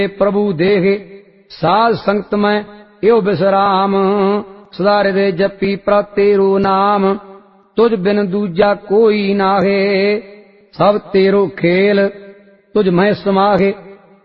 प्रभु देह साध संगत में यो विश्राम, सदा हृदय जपी प्रभ तेरो नाम। तुझ बिन दूजा कोई नाहे, सब तेरो खेल तुझ में समाहे।